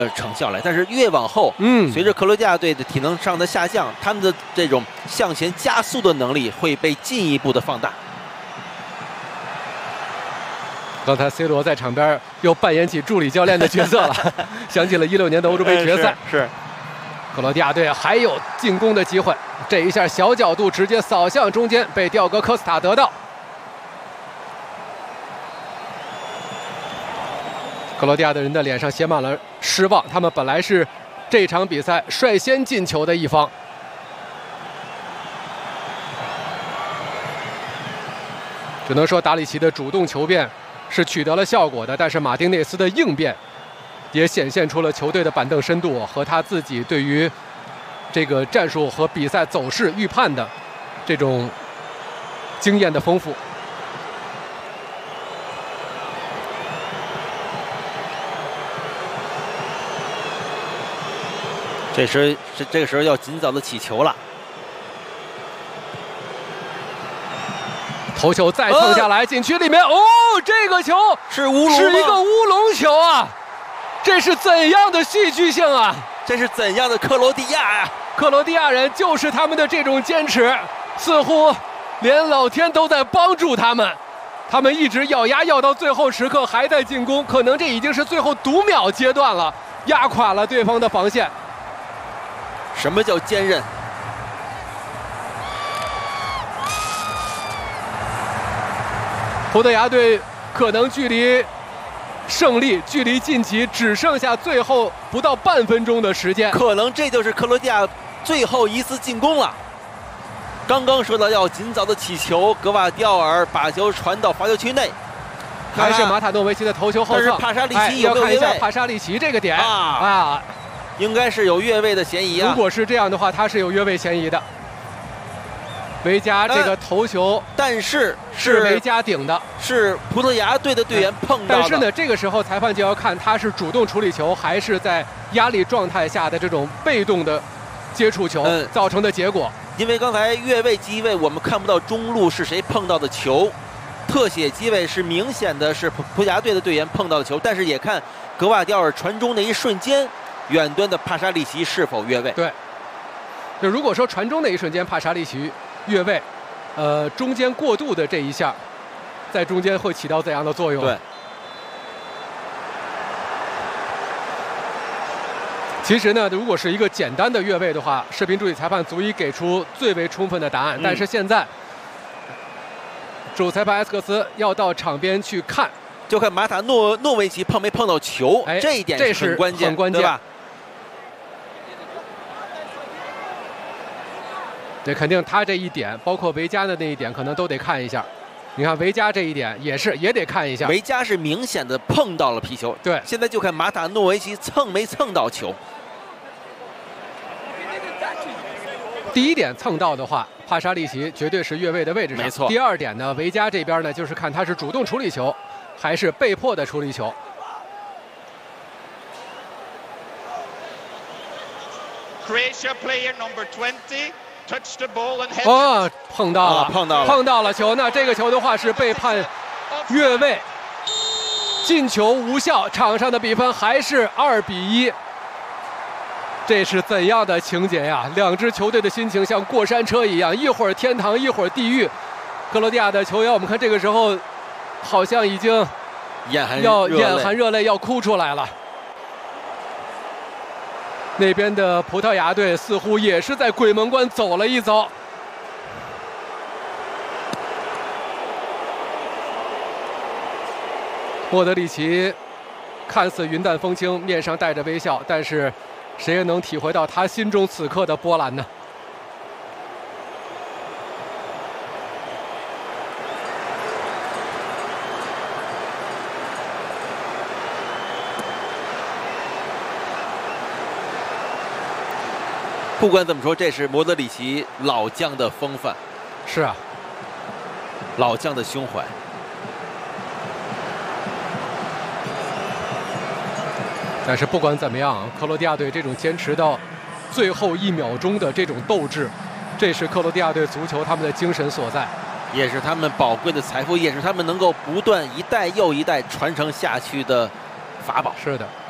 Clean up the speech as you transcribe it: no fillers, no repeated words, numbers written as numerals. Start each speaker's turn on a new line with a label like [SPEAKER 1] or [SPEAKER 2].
[SPEAKER 1] 成效来。但是越往后，随着克罗地亚队的体能上的下降，他们的这种向前加速的能力会被进一步的放大。
[SPEAKER 2] 刚才 C 罗在场边又扮演起助理教练的角色了，想起了16年的欧洲杯决赛。
[SPEAKER 1] 是。
[SPEAKER 2] 克罗地亚队还有进攻的机会，这一下小角度直接扫向中间，被吊格科斯塔得到。克罗地亚的人的脸上写满了失望，他们本来是这场比赛率先进球的一方。只能说达里奇的主动球变是取得了效果的，但是马丁内斯的应变也显现出了球队的板凳深度和他自己对于这个战术和比赛走势预判的这种经验的丰富。
[SPEAKER 1] 这个时候要尽早的起球了。
[SPEAKER 2] 头球再蹭下来，禁区里面，哦，这个球
[SPEAKER 1] 是乌龙，
[SPEAKER 2] 是一个乌龙球啊！这是怎样的戏剧性啊！
[SPEAKER 1] 这是怎样的克罗地亚呀！
[SPEAKER 2] 克罗地亚人就是他们的这种坚持，似乎连老天都在帮助他们。他们一直咬牙咬到最后时刻，还在进攻，可能这已经是最后读秒阶段了，压垮了对方的防线。
[SPEAKER 1] 什么叫坚韧？
[SPEAKER 2] 葡萄牙队可能距离胜利、距离晋级只剩下最后不到半分钟的时间，
[SPEAKER 1] 可能这就是克罗地亚最后一次进攻了。刚刚说到要尽早的起球，格瓦迪奥尔把球传到罚球区内，
[SPEAKER 2] 还是马塔诺维奇的头球后蹭。
[SPEAKER 1] 但是帕沙利奇有没有
[SPEAKER 2] 要看一下帕沙利奇这个点啊，
[SPEAKER 1] 应该是有越位的嫌疑啊。
[SPEAKER 2] 如果是这样的话，他是有越位嫌疑的。维加这个头球，
[SPEAKER 1] 但是
[SPEAKER 2] 维加顶的，
[SPEAKER 1] 是葡萄牙队的队员碰到的。
[SPEAKER 2] 但是呢，这个时候裁判就要看他是主动处理球，还是在压力状态下的这种被动的接触球造成的结果。
[SPEAKER 1] 因为刚才越位机位我们看不到中路是谁碰到的球，特写机位是明显的是葡萄牙队的队员碰到的球，但是也看格瓦迪奥尔传中那一瞬间，远端的帕沙利奇是否越位。
[SPEAKER 2] 对，就如果说传中那一瞬间帕沙利奇越位，中间过渡的这一下，在中间会起到怎样的作用？
[SPEAKER 1] 对。
[SPEAKER 2] 其实呢，如果是一个简单的越位的话，视频助理裁判足以给出最为充分的答案。但是现在，主裁判埃斯克斯要到场边去看，
[SPEAKER 1] 就看马塔诺维奇碰没碰到球，这一点是很关键，对吧？
[SPEAKER 2] 对，肯定他这一点，包括维加的那一点，可能都得看一下。你看维加这一点也得看一下。
[SPEAKER 1] 维加是明显的碰到了皮球，
[SPEAKER 2] 对。
[SPEAKER 1] 现在就看马塔诺维奇蹭没蹭到球。
[SPEAKER 2] 第一点蹭到的话，帕沙利奇绝对是越位的位置上。
[SPEAKER 1] 没错。
[SPEAKER 2] 第二点呢，维加这边呢，就是看他是主动处理球，还是被迫的处理球。
[SPEAKER 3] Croatia player number 20.
[SPEAKER 2] 哦，碰到了球。那这个球的话是被判越位，进球无效，场上的比分还是2-1。这是怎样的情节呀？两支球队的心情像过山车一样，一会儿天堂，一会儿地狱。克罗地亚的球员，我们看这个时候好像已经眼含热泪，要哭出来了。那边的葡萄牙队似乎也是在鬼门关走了一遭。莫德里奇看似云淡风轻，面上带着微笑，但是谁也能体会到他心中此刻的波澜呢？
[SPEAKER 1] 不管怎么说，这是莫德里奇老将的风范。
[SPEAKER 2] 是啊，
[SPEAKER 1] 老将的胸怀。
[SPEAKER 2] 但是不管怎么样，克罗地亚队这种坚持到最后1秒钟的这种斗志，这是克罗地亚队足球他们的精神所在，
[SPEAKER 1] 也是他们宝贵的财富，也是他们能够不断一代又一代传承下去的法宝。
[SPEAKER 2] 是的。